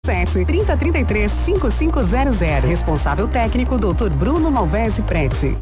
3033-5500. Responsável técnico, Dr. Bruno Malvese Prete.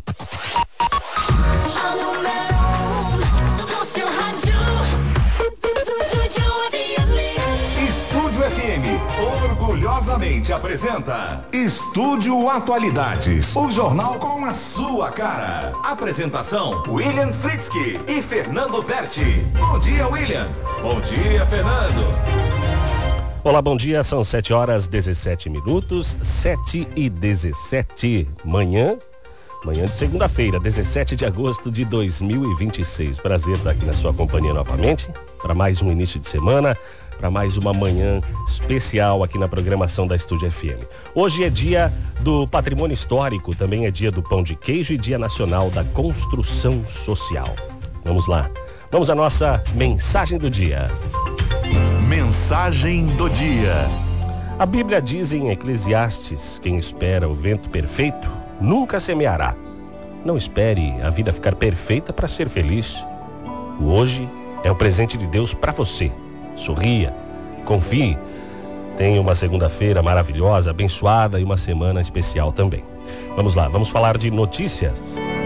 Estúdio FM orgulhosamente apresenta Estúdio Atualidades, o jornal com a sua cara. Apresentação: William Fritzky e Fernando Berti. Bom dia, William. Bom dia, Fernando. Olá, bom dia, são 7h17, 7h17, manhã de segunda-feira, 17 de agosto de 2026. Prazer estar aqui na sua companhia novamente, para mais um início de semana, para mais uma manhã especial aqui na programação da Estúdio FM. Hoje é dia do patrimônio histórico, também é dia do pão de queijo e dia nacional da construção social. Vamos lá, vamos à nossa mensagem do dia. Mensagem do dia. A Bíblia diz em Eclesiastes: quem espera o vento perfeito nunca semeará. Não espere a vida ficar perfeita para ser feliz. O hoje é o presente de Deus para você. Sorria, confie. Tenha uma segunda-feira maravilhosa, abençoada e uma semana especial também. Vamos lá, vamos falar de notícias.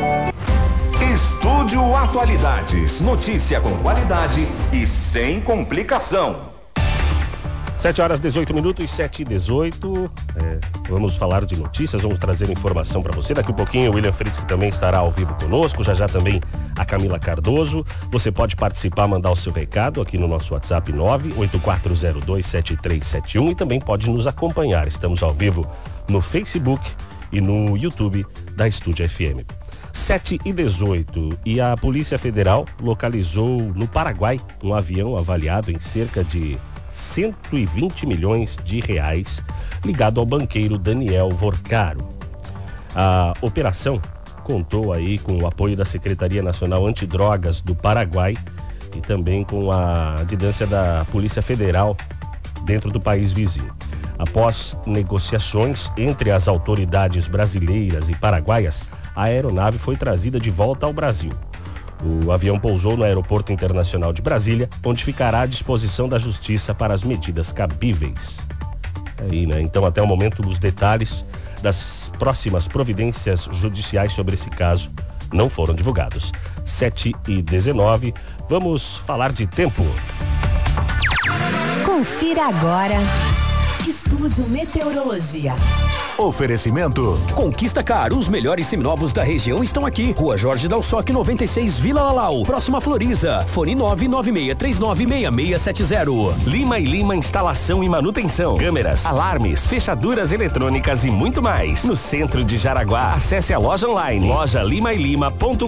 Estúdio Atualidades, notícia com qualidade e sem complicação. 7h18, 7h18. Vamos falar de notícias, vamos trazer informação para você. Daqui a pouquinho o William Fritzky também estará ao vivo conosco, já também a Camila Cardoso. Você pode participar, mandar o seu recado aqui no nosso WhatsApp 984027371 e também pode nos acompanhar. Estamos ao vivo no Facebook e no YouTube da Estúdio FM. 7h18, e a Polícia Federal localizou no Paraguai um avião avaliado em cerca de 120 milhões de reais, ligado ao banqueiro Daniel Vorcaro. A operação contou aí com o apoio da Secretaria Nacional Antidrogas do Paraguai e também com a adidância da Polícia Federal dentro do país vizinho. Após negociações entre as autoridades brasileiras e paraguaias, a aeronave foi trazida de volta ao Brasil. O avião pousou no Aeroporto Internacional de Brasília, onde ficará à disposição da Justiça para as medidas cabíveis. Aí, né? Então, até o momento, os detalhes das próximas providências judiciais sobre esse caso não foram divulgados. 7h19, vamos falar de tempo. Confira agora. Estúdio Meteorologia. Oferecimento Conquista Car, os melhores seminovos da região estão aqui. Rua Jorge Dalsoc 96, Vila Lalau, próxima Floriza. Fone 996396670. Lima e Lima Instalação e Manutenção, câmeras, alarmes, fechaduras eletrônicas e muito mais. No centro de Jaraguá, acesse a loja online lojalimaelima.com.br.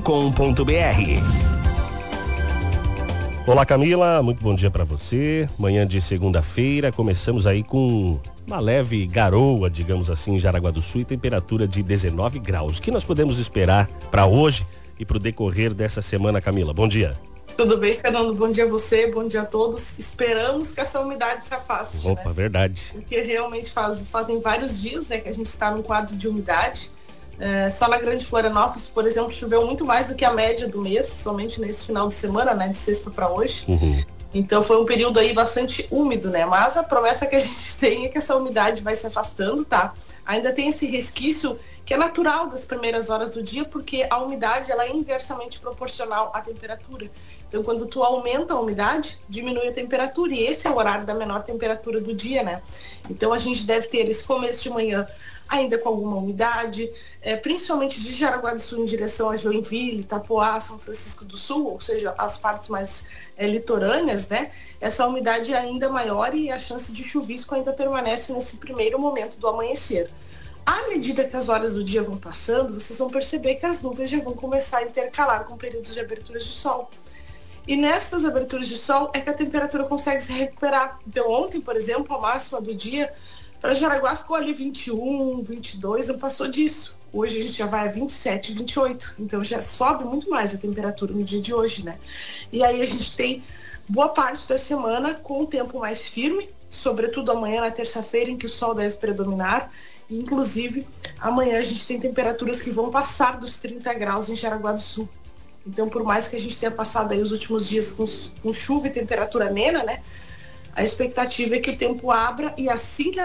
Olá, Camila, muito bom dia para você. Manhã de segunda-feira, começamos aí com uma leve garoa, digamos assim, em Jaraguá do Sul e temperatura de 19 graus. O que nós podemos esperar para hoje e para o decorrer dessa semana, Camila? Bom dia. Tudo bem, Fernando? Bom dia a você, bom dia a todos. Esperamos que essa umidade se afaste. Opa, né? Verdade. Porque realmente fazem vários dias que a gente está num quadro de umidade. Só na Grande Florianópolis, por exemplo, choveu muito mais do que a média do mês, somente nesse final de semana, né, de sexta para hoje. Então foi um período aí bastante úmido, né? Mas a promessa que a gente tem é que essa umidade vai se afastando, tá? Ainda tem esse resquício que é natural das primeiras horas do dia, porque a umidade ela é inversamente proporcional à temperatura. Então, quando tu aumenta a umidade, diminui a temperatura, e esse é o horário da menor temperatura do dia, né? Então, a gente deve ter esse começo de manhã ainda com alguma umidade, principalmente de Jaraguá do Sul em direção a Joinville, Itapoá, São Francisco do Sul, ou seja, as partes mais litorâneas, né? Essa umidade é ainda maior e a chance de chuvisco ainda permanece nesse primeiro momento do amanhecer. À medida que as horas do dia vão passando, vocês vão perceber que as nuvens já vão começar a intercalar com períodos de aberturas de sol. E nessas aberturas de sol é que a temperatura consegue se recuperar. Então ontem, por exemplo, a máxima do dia para Jaraguá ficou ali 21, 22, não passou disso. Hoje a gente já vai a 27, 28. Então já sobe muito mais a temperatura no dia de hoje, né? E aí a gente tem boa parte da semana com o tempo mais firme, sobretudo amanhã na terça-feira, em que o sol deve predominar. Inclusive, amanhã a gente tem temperaturas que vão passar dos 30 graus em Jaraguá do Sul. Então, por mais que a gente tenha passado aí os últimos dias com chuva e temperatura amena, né? a expectativa é que o tempo abra e assim que